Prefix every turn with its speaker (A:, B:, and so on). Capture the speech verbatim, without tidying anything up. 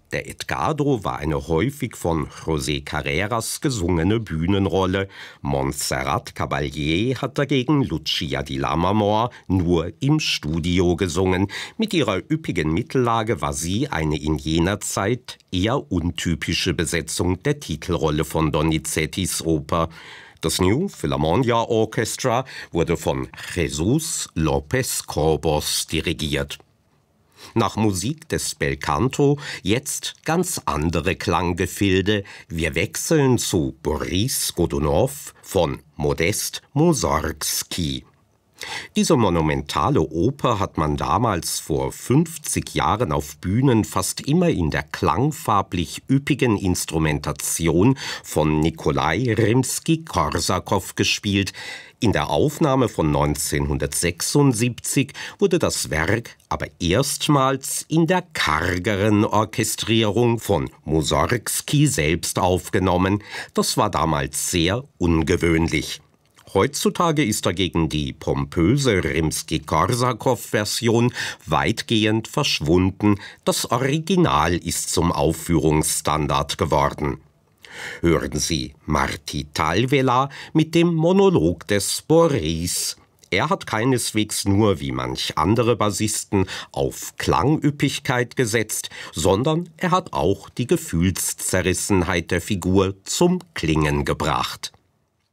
A: Der Edgardo war eine häufig von José Carreras gesungene Bühnenrolle. Montserrat Caballé hat dagegen Lucia di Lammermoor nur im Studio gesungen. Mit ihrer üppigen Mittellage war sie eine in jener Zeit eher untypische Besetzung der Titelrolle von Donizettis Oper. Das New Philharmonia Orchestra wurde von Jesús López Cobos dirigiert. Nach Musik des Bel Canto jetzt ganz andere Klanggefilde. Wir wechseln zu Boris Godunow von Modest Mussorgski. Diese monumentale Oper hat man damals vor fünfzig Jahren auf Bühnen fast immer in der klangfarblich üppigen Instrumentation von Nikolai Rimski-Korsakow gespielt. In der Aufnahme von neunzehnhundertsechsundsiebzig wurde das Werk aber erstmals in der kargeren Orchestrierung von Mussorgski selbst aufgenommen. Das war damals sehr ungewöhnlich. Heutzutage ist dagegen die pompöse Rimski-Korsakow-Version weitgehend verschwunden. Das Original ist zum Aufführungsstandard geworden. Hören Sie Martti Talvela mit dem Monolog des Boris. Er hat keineswegs nur, wie manch andere Bassisten, auf Klangüppigkeit gesetzt, sondern er hat auch die Gefühlszerrissenheit der Figur zum Klingen gebracht.